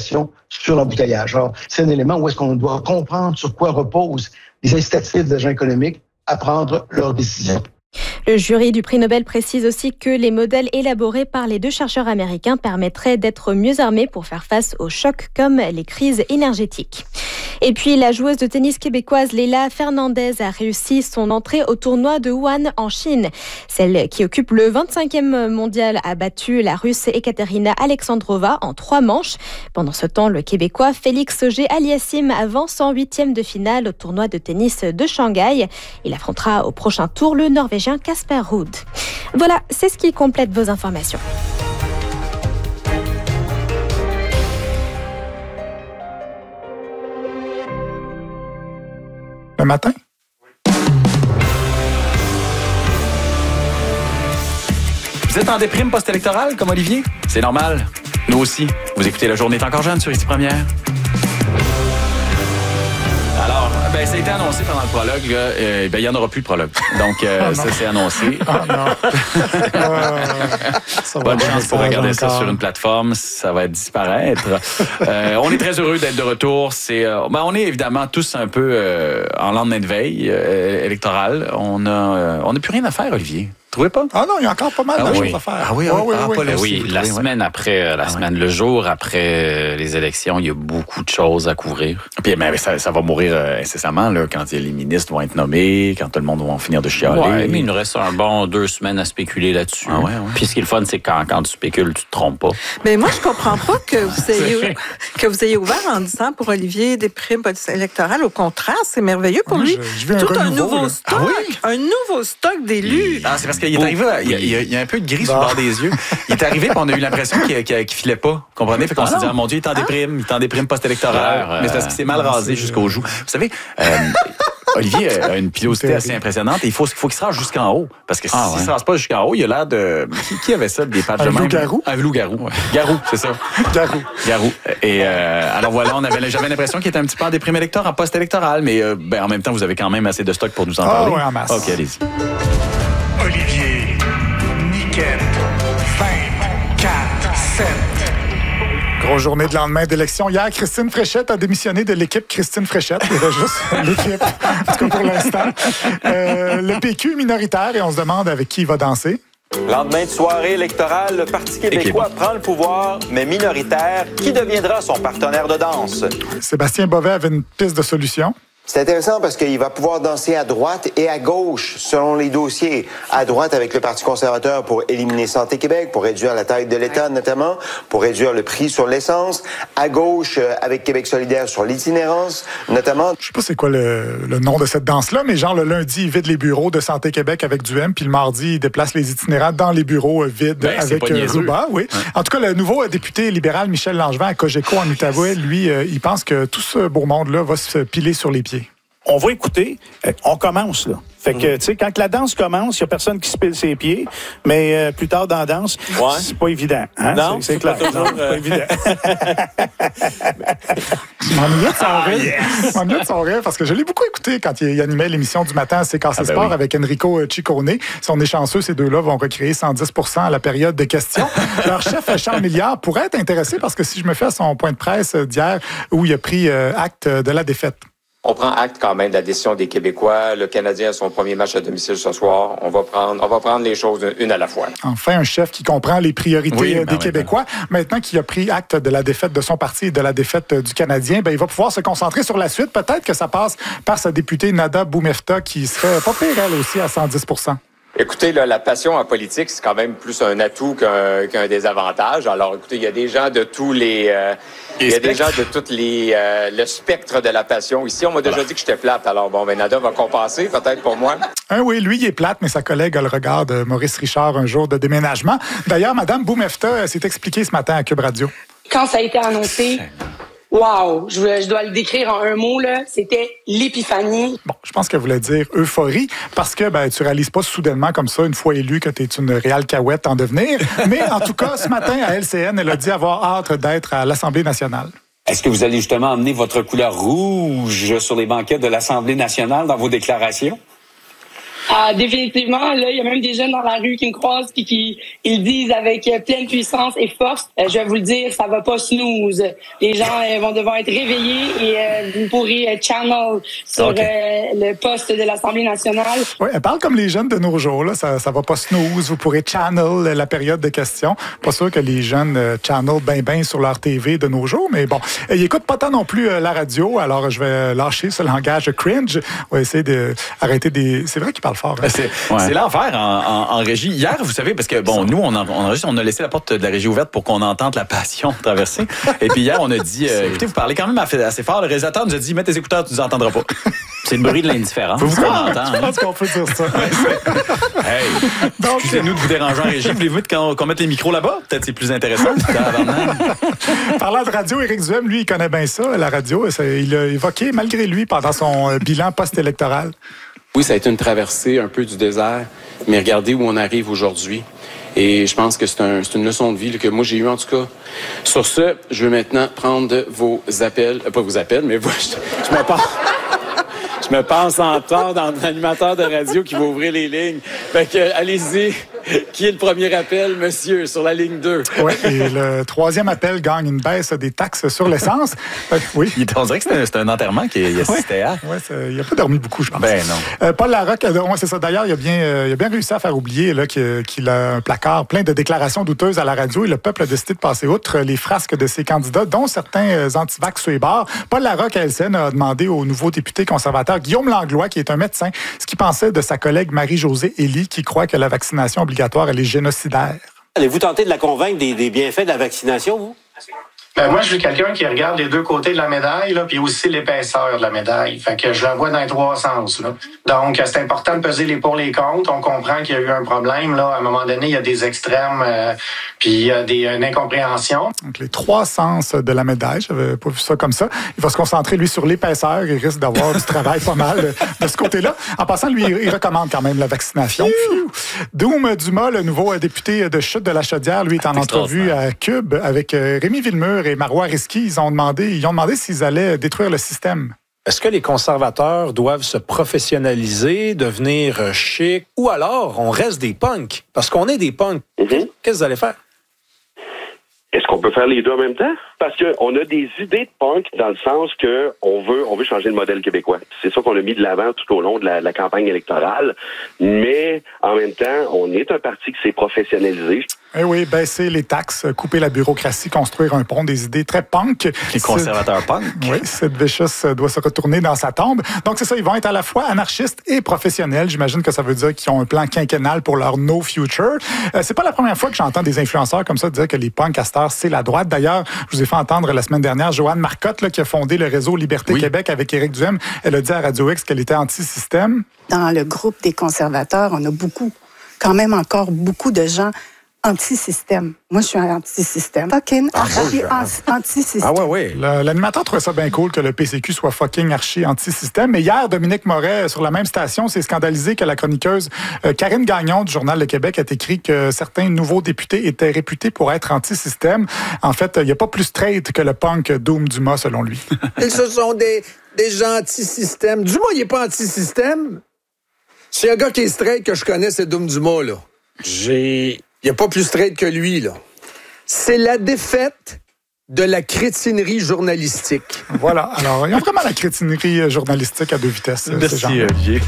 réglementation sur l'embouteillage. Alors, c'est un élément où est-ce qu'on doit comprendre sur quoi reposent les incitatifs des agents économiques à prendre leurs décisions. Le jury du prix Nobel précise aussi que les modèles élaborés par les 2 chercheurs américains permettraient d'être mieux armés pour faire face aux chocs comme les crises énergétiques. Et puis, la joueuse de tennis québécoise Leila Fernandez a réussi son entrée au tournoi de Wuhan en Chine. Celle qui occupe le 25e mondial a battu la Russe Ekaterina Alexandrova en 3 manches. Pendant ce temps, le Québécois Félix Auger-Aliassime avance en 8e de finale au tournoi de tennis de Shanghai. Il affrontera au prochain tour le Norvégien Casper Ruud. Voilà, c'est ce qui complète vos informations. Le matin? Vous êtes en déprime post-électorale, comme Olivier? C'est normal. Nous aussi. Vous écoutez La Journée est encore jeune sur Ici Première. Alors, ça a été annoncé pendant le prologue. Il n'y en aura plus de prologue. Donc, ça, c'est annoncé. Bonne chance pour regarder ça sur une plateforme. Ça va disparaître. On est très heureux d'être de retour. On est évidemment tous un peu en lendemain de veille électorale. On n'a plus rien à faire, Olivier. Trouvez pas? Ah non, il y a encore pas mal de choses à faire. La semaine après, le jour après les élections, il y a beaucoup de choses à couvrir. Puis ça va mourir incessamment là, quand les ministres vont être nommés, quand tout le monde va finir de chialer. Ouais, mais il nous reste un bon 2 semaines à spéculer là-dessus. Puis ce qui est le fun, c'est quand tu spécules, tu te trompes pas. Mais moi, je comprends pas que vous ayez ouvert en disant pour Olivier des primes électorales. Au contraire, c'est merveilleux pour lui. Tout un nouveau stock. Un nouveau stock d'élus. C'est parce qu'il est arrivé, il y a un peu de gris sur le bord des yeux. Il est arrivé, puis on a eu l'impression qu'il filait pas. Comprenez? Fait qu'on s'est dit, mon Dieu, il est en déprime post-électorale. Mais c'est parce qu'il s'est mal rasé jusqu'au joue. Vous savez, Olivier a une pilosité assez impressionnante et il faut qu'il se rase jusqu'en haut. Parce que s'il ne se rase pas jusqu'en haut, il a l'air de... Qui avait ça, des pattes de même? Un loup-garou. Garou, c'est ça. Garou. Et alors voilà, j'avais l'impression qu'il était un petit peu en déprime électorale, en post-électorale, mais en même temps, vous avez quand même assez de stock pour nous en parler. Oui, en masse. OK, allez-y. Olivier, Niquette, 24-7. Grosse journée de lendemain d'élection. Hier, Christine Fréchette a démissionné de l'équipe Christine Fréchette. Il y avait juste l'équipe, en tout cas pour l'instant. Le PQ minoritaire, et on se demande avec qui il va danser. Lendemain de soirée électorale, le Parti québécois prend le pouvoir, mais minoritaire. Qui deviendra son partenaire de danse? Sébastien Bovet avait une piste de solution. C'est intéressant parce qu'il va pouvoir danser à droite et à gauche selon les dossiers. À droite avec le Parti conservateur pour éliminer Santé Québec, pour réduire la taille de l'État notamment, pour réduire le prix sur l'essence. À gauche avec Québec solidaire sur l'itinérance notamment. Je sais pas c'est quoi le nom de cette danse-là, mais genre le lundi, il vide les bureaux de Santé Québec avec Duhem, puis le mardi, il déplace les itinérants dans les bureaux vides avec Rouba. Oui. En tout cas, le nouveau député libéral Michel Langevin à Cogeco en Outaouais, lui, il pense que tout ce beau monde-là va se piler sur les pieds. On va écouter. On commence, là. Fait que, tu sais, quand la danse commence, il n'y a personne qui se pile ses pieds, mais plus tard dans la danse, c'est pas évident. Hein? Non, c'est clair. pas toujours, c'est pas évident. Je m'ennuyais de son rire parce que je l'ai beaucoup écouté quand il animait l'émission du matin à CKC Sport avec Enrico Ciccone. Si on est chanceux, ces deux-là vont recréer 110% à la période de questions. Leur chef, Charles Milliard, pourrait être intéressé parce que si je me fais à son point de presse d'hier où il a pris acte de la défaite. On prend acte quand même de la décision des Québécois. Le Canadien a son premier match à domicile ce soir. On va prendre les choses une à la fois. Enfin, un chef qui comprend les priorités des Québécois. Maintenant qu'il a pris acte de la défaite de son parti et de la défaite du Canadien, il va pouvoir se concentrer sur la suite. Peut-être que ça passe par sa députée Nada Boumefta qui serait pas pire, elle aussi, à 110%. Écoutez, là, la passion en politique, c'est quand même plus un atout qu'un désavantage. Alors, écoutez, il y a des gens de tous les... il y a des gens de tous les... le spectre de la passion. Ici, on m'a déjà dit que j'étais plate. Alors, Nada va compenser, peut-être pour moi. Oui, lui, il est plate, mais sa collègue a le regard de Maurice Richard un jour de déménagement. D'ailleurs, Mme Boumefta s'est expliquée ce matin à Cube Radio. Quand ça a été annoncé... Wow! Je dois le décrire en un mot, là. C'était l'épiphanie. Bon, je pense qu'elle voulait dire euphorie, parce que tu réalises pas soudainement comme ça, une fois élu, que tu es une réelle cahouette en devenir. Mais en tout cas, ce matin, à LCN, elle a dit avoir hâte d'être à l'Assemblée nationale. Est-ce que vous allez justement emmener votre couleur rouge sur les banquettes de l'Assemblée nationale dans vos déclarations? Définitivement, là, il y a même des jeunes dans la rue qui me croisent et qui ils disent avec pleine puissance et force, je vais vous le dire, ça va pas snooze. Les gens vont devoir être réveillés et vous pourrez channel sur le poste de l'Assemblée nationale. Oui, elle parle comme les jeunes de nos jours, là. Ça va pas snooze, vous pourrez channel la période de questions. Pas sûr que les jeunes channel ben sur leur TV de nos jours, mais bon. Ils écoutent pas tant non plus la radio, alors je vais lâcher ce langage cringe. On va essayer d'arrêter des... C'est vrai qu'il parle fort. Hein? C'est l'enfer en régie. Hier, vous savez, parce que bon, nous, on a laissé la porte de la régie ouverte pour qu'on entende la passion traverser. Et puis hier, on a dit, écoutez, vous parlez quand même assez fort. Le réalisateur nous a dit, mets tes écouteurs, tu nous entendras pas. C'est le bruit de l'indifférence. Je pense qu'on peut dire ça. Hey, excusez-nous de vous déranger en régie. Voulez-vous qu'on mette les micros là-bas? Peut-être c'est plus intéressant. Parlant de radio, Éric Duhem, lui, il connaît bien ça, la radio. Il a évoqué, malgré lui, pendant son bilan post-électoral. Oui, ça a été une traversée un peu du désert, mais regardez où on arrive aujourd'hui. Et je pense que c'est une leçon de vie que moi j'ai eue en tout cas. Sur ce, je veux maintenant prendre vos appels, pas vos appels, mais je me pense encore dans l'animateur de radio qui va ouvrir les lignes. Fait que, allez-y. Qui est le premier appel, monsieur, sur la ligne 2? Oui, et le troisième appel gagne une baisse des taxes sur l'essence. Oui. On dirait que c'était un enterrement qu'il assistait à. Oui, il n'a pas dormi beaucoup, je pense. Ben non. Paul Larocque, c'est ça. D'ailleurs, il a bien réussi à faire oublier là, qu'il a un placard plein de déclarations douteuses à la radio et le peuple a décidé de passer outre les frasques de ses candidats, dont certains antivax sur les bords. Paul Larocque, à LCN, a demandé au nouveau député conservateur Guillaume Langlois, qui est un médecin, ce qu'il pensait de sa collègue Marie-Josée Elie, qui croit que la vaccination obligatoire, elle est génocidaire. Allez-vous tenter de la convaincre des bienfaits de la vaccination, vous? Moi, je suis quelqu'un qui regarde les deux côtés de la médaille, là, puis aussi l'épaisseur de la médaille. Fait que je la vois dans les trois sens, là. Donc, c'est important de peser les pour les contre. On comprend qu'il y a eu un problème, là. À un moment donné, il y a des extrêmes, puis il y a une incompréhension. Donc, les trois sens de la médaille, j'avais pas vu ça comme ça. Il va se concentrer, lui, sur l'épaisseur. Il risque d'avoir du travail pas mal de ce côté-là. En passant, lui, il recommande quand même la vaccination. Doom Dumas, le nouveau député de Chute de la Chaudière, lui, est en entrevue à Cube avec Rémi Villemur et Marois Risky. Ils ont demandé s'ils allaient détruire le système. Est-ce que les conservateurs doivent se professionnaliser, devenir chic, ou alors on reste des punks? Parce qu'on est des punks. Qu'est-ce que vous allez faire? Est-ce qu'on peut faire les deux en même temps? Parce qu'on a des idées de punk dans le sens que on veut changer le modèle québécois. C'est ça qu'on a mis de l'avant tout au long de la campagne électorale. Mais en même temps, on est un parti qui s'est professionnalisé. Eh oui, baisser les taxes, couper la bureaucratie, construire un pont, des idées très punk. Les conservateurs punk. Oui, Sid Vicious doit se retourner dans sa tombe. Donc c'est ça, ils vont être à la fois anarchistes et professionnels. J'imagine que ça veut dire qu'ils ont un plan quinquennal pour leur no future. C'est pas la première fois que j'entends des influenceurs comme ça dire que les punks à cette heure, c'est la droite. D'ailleurs, je vous ai fait entendre la semaine dernière Joanne Marcotte, là, qui a fondé le réseau Liberté Québec avec Éric Duhem. Elle a dit à Radio X qu'elle était anti-système. Dans le groupe des conservateurs, on a quand même encore beaucoup de gens anti-système. Moi, je suis un anti-système. Fucking anti-système. Ah ouais. L'animateur trouvait ça bien cool que le PCQ soit fucking archi anti-système. Mais hier, Dominique Moret, sur la même station, s'est scandalisé que la chroniqueuse Karine Gagnon du Journal de Québec a écrit que certains nouveaux députés étaient réputés pour être anti-système. En fait, il n'y a pas plus straight que le punk Doom Dumas, selon lui. Ce sont des gens anti-système. Dumas, il n'est pas anti-système. C'est un gars qui est straight que je connais, c'est Doom Dumas, là. Il n'y a pas plus straight que lui, là. C'est la défaite de la crétinerie journalistique. Voilà. Alors, il y a vraiment la crétinerie journalistique à deux vitesses. Merci, Olivier.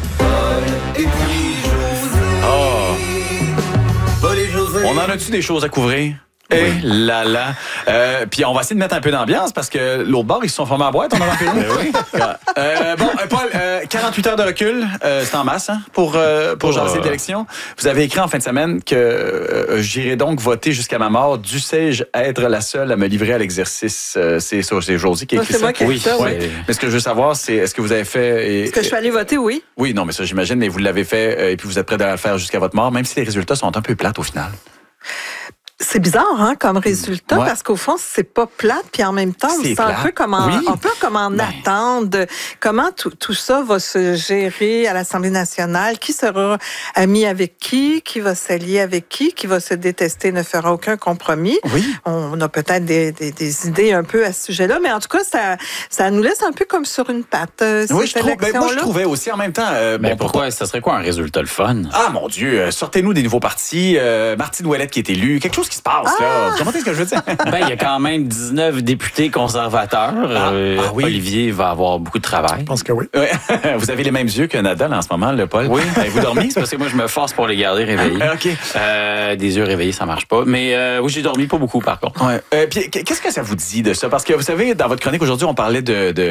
On en a-tu des choses à couvrir? Et là. Puis on va essayer de mettre un peu d'ambiance parce que l'autre bord, ils se sont formés à boîte. On en a bon, Paul, 48 heures de recul, c'est en masse pour jaser d'élection. Vous avez écrit en fin de semaine que j'irai donc voter jusqu'à ma mort. Dussé-je être la seule à me livrer à l'exercice? C'est Josie qui a écrit ça. C'est moi qui ai écrit ça, oui. Mais ce que je veux savoir, c'est est-ce que vous avez fait... Est-ce que je suis allée voter, oui? Oui, non, mais ça, j'imagine, mais vous l'avez fait et puis vous êtes prêt à le faire jusqu'à votre mort, même si les résultats sont un peu plates au final. C'est bizarre, hein, comme résultat, parce qu'au fond, c'est pas plate, puis en même temps, c'est un peu comme en attente, comment tout ça va se gérer à l'Assemblée nationale, qui sera ami avec qui va s'allier avec qui va se détester, ne fera aucun compromis. Oui. On a peut-être des idées un peu à ce sujet-là, mais en tout cas, ça nous laisse un peu comme sur une patte. Oui, moi, je trouvais aussi en même temps... pourquoi? Ça serait quoi un résultat le fun? Ah, mon Dieu, sortez-nous des nouveaux partis. Martine Ouellette qui est élue. Quelque chose qui se passe, là. Comment est-ce que je veux dire? Il y a quand même 19 députés conservateurs. Oui. Olivier va avoir beaucoup de travail. Je pense que oui. Vous avez les mêmes yeux que Nadal en ce moment, le Paul? Oui. Avez-vous dormi? C'est parce que moi, je me force pour les garder réveillés. OK. Des yeux réveillés, ça marche pas. Mais oui, j'ai dormi pas beaucoup, par contre. Ouais. Puis, qu'est-ce que ça vous dit de ça? Parce que, vous savez, dans votre chronique aujourd'hui, on parlait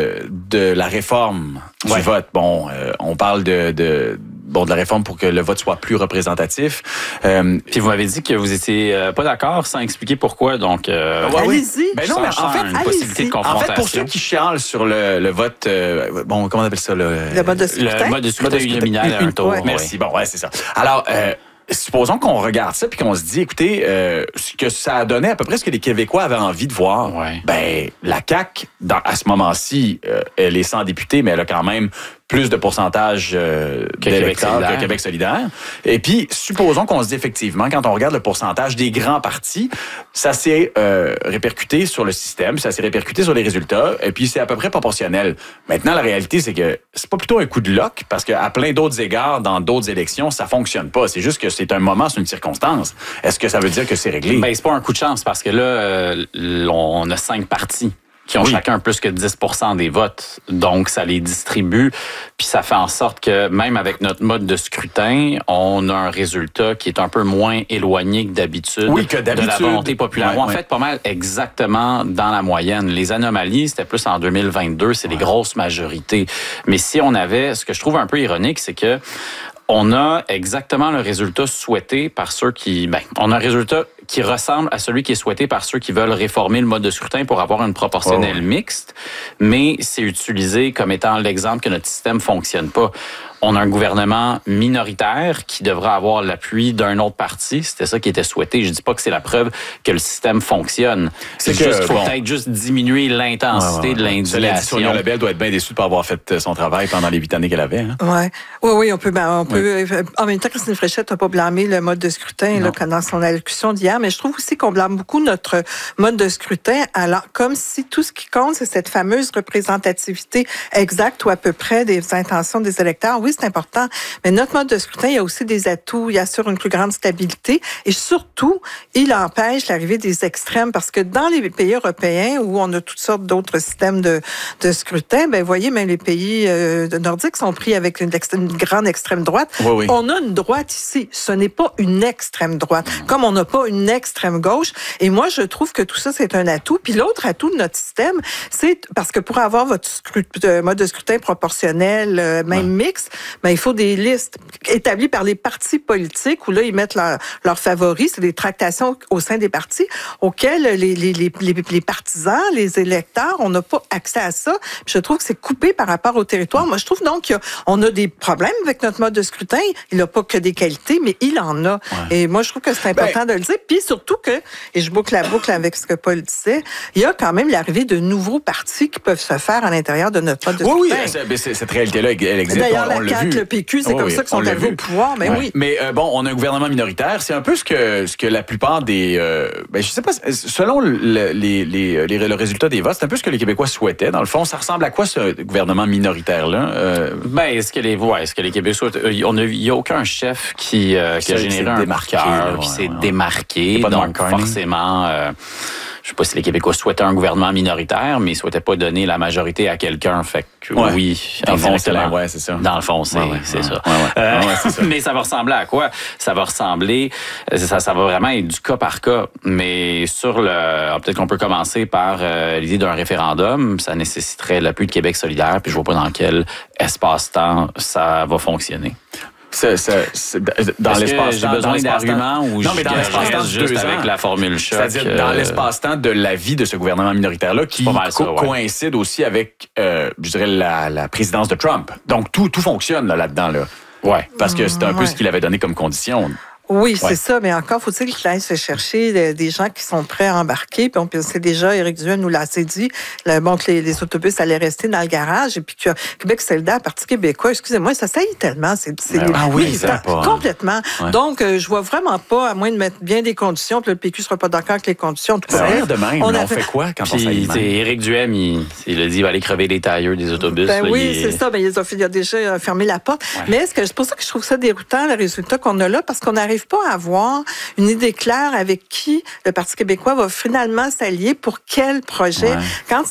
de la réforme du vote. Bon, on parle de la réforme pour que le vote soit plus représentatif. Puis vous m'avez dit que vous étiez pas d'accord sans expliquer pourquoi, donc... allez-y. Ben non, mais en fait, une possibilité de confrontation. En fait, pour ceux qui chialent sur le vote... comment on appelle ça? Le mode de scrutin. Le mode de scrutin uninominal à un tour. Merci. Bon, c'est ça. Alors... supposons qu'on regarde ça puis qu'on se dit, écoutez, ce que ça a donné à peu près ce que les Québécois avaient envie de voir. Ben, la CAQ, à ce moment-ci, elle est sans député, mais elle a quand même plus de pourcentage d'électeurs que Québec solidaire. Et puis, supposons qu'on se dit effectivement, quand on regarde le pourcentage des grands partis, ça s'est répercuté sur le système, ça s'est répercuté sur les résultats, et puis c'est à peu près proportionnel. Maintenant, la réalité, c'est que c'est pas plutôt un coup de luck, parce qu'à plein d'autres égards, dans d'autres élections, ça fonctionne pas. C'est juste que c'est un moment, c'est une circonstance. Est-ce que ça veut dire que c'est réglé? Ben, c'est pas un coup de chance, parce que là, on a 5 partis qui ont chacun plus que 10% des votes. Donc, ça les distribue. Puis ça fait en sorte que même avec notre mode de scrutin, on a un résultat qui est un peu moins éloigné que d'habitude, de la volonté populaire. En fait, pas mal exactement dans la moyenne. Les anomalies, c'était plus en 2022, c'est les grosses majorités. Mais si on avait, ce que je trouve un peu ironique, c'est que on a exactement le résultat souhaité par ceux qui... on a un résultat qui ressemble à celui qui est souhaité par ceux qui veulent réformer le mode de scrutin pour avoir une proportionnelle mixte, mais c'est utilisé comme étant l'exemple que notre système fonctionne pas. On a un gouvernement minoritaire qui devra avoir l'appui d'un autre parti. C'était ça qui était souhaité. Je dis pas que c'est la preuve que le système fonctionne. C'est juste qu'il faut peut-être juste diminuer l'intensité de l'indignation. Sonia Lebel doit être bien déçue de pas avoir fait son travail pendant les 8 années qu'elle avait. Hein? Oui, on peut. En même temps, Christine Fréchette n'a pas blâmé le mode de scrutin dans son allocution d'hier, mais je trouve aussi qu'on blâme beaucoup notre mode de scrutin, alors comme si tout ce qui compte, c'est cette fameuse représentativité exacte ou à peu près des intentions des électeurs. Oui, c'est important, mais notre mode de scrutin, il y a aussi des atouts. Il assure une plus grande stabilité et surtout, il empêche l'arrivée des extrêmes parce que dans les pays européens où on a toutes sortes d'autres systèmes de scrutin, vous voyez, même les pays nordiques sont pris avec une grande extrême droite. On a une droite ici. Ce n'est pas une extrême droite, comme on n'a pas une extrême gauche. Et moi, je trouve que tout ça, c'est un atout. Puis l'autre atout de notre système, c'est parce que pour avoir votre mode de scrutin proportionnel, même mixte, il faut des listes établies par les partis politiques où là, ils mettent leurs favoris. C'est des tractations au sein des partis auxquelles les partisans, les électeurs, on n'a pas accès à ça. Puis je trouve que c'est coupé par rapport au territoire. Moi, je trouve donc qu'on a des problèmes avec notre mode de scrutin. Il n'a pas que des qualités, mais il en a. Et moi, je trouve que c'est important de le dire. Puis surtout que, et je boucle la boucle avec ce que Paul disait, il y a quand même l'arrivée de nouveaux partis qui peuvent se faire à l'intérieur de notre mode de scrutin. Oui, cette réalité-là, elle existe. D'ailleurs, la CAQ, le PQ, c'est comme ça qu'ils sont arrivés au pouvoir. Mais oui. Mais on a un gouvernement minoritaire. C'est un peu ce que la plupart des... je sais pas, selon le résultat des votes, c'est un peu ce que les Québécois souhaitaient. Dans le fond, ça ressemble à quoi, ce gouvernement minoritaire-là? Est-ce que les Québécois souhaitent... Il n'y a aucun chef qui a généré un marqueur, qui s'est démarqué. Donc, forcément... je sais pas si les Québécois souhaitaient un gouvernement minoritaire, mais ils souhaitaient pas donner la majorité à quelqu'un. Fait que oui, dans le fond, c'est ça. Dans le fond, c'est ça. Mais ça va ressembler à quoi? Ça va ressembler, ça va vraiment être du cas par cas. Mais peut-être qu'on peut commencer par l'idée d'un référendum. Ça nécessiterait l'appui de Québec solidaire, puis je vois pas dans quel espace-temps ça va fonctionner. Dans l'espace-temps, j'ai besoin d'arguments ou non, mais dans l'espace-temps juste avec la formule choc. C'est-à-dire dans l'espace-temps de la vie de ce gouvernement minoritaire-là qui coïncide aussi avec, je dirais, la présidence de Trump. Donc, tout fonctionne là-dedans. Ouais, parce que c'est un peu ce qu'il avait donné comme condition. Oui, c'est ça, mais encore faut-il qu'il aille se chercher des gens qui sont prêts à embarquer. Puis on sait déjà, Éric Duhaime nous l'a assez dit, que les autobus allaient rester dans le garage et puis que Québec solidaire, Parti québécois, excusez-moi, ça saillit tellement. C'est complètement. Ouais. Donc, je vois vraiment pas, à moins de mettre bien des conditions, puis le PQ sera pas d'accord avec les conditions. Ça a l'air de même, on fait quoi quand on saillit de même? Éric Duhaime, il a dit qu'il va aller crever les tailleurs des autobus. C'est ça, il a déjà fermé la porte. Ouais. Mais c'est pour ça que je trouve ça déroutant, le résultat qu'on a là, parce qu'on n'arrive pas à avoir une idée claire avec qui le Parti québécois va finalement s'allier pour quel projet. Ouais. Quand